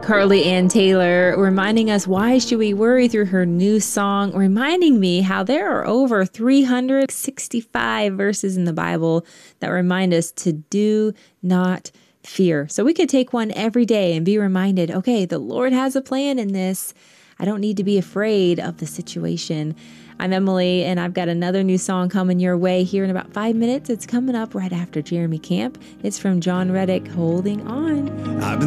Carly Ann Taylor reminding us why should we worry through her new song, reminding me how there are over 365 verses in the Bible that remind us to do not fear. So we could take one every day and be reminded, okay, the Lord has a plan in this. I don't need to be afraid of the situation. I'm Emily, and I've got another new song coming your way here in about 5 minutes. It's coming up right after Jeremy Camp. It's from John Reddick, Holding On.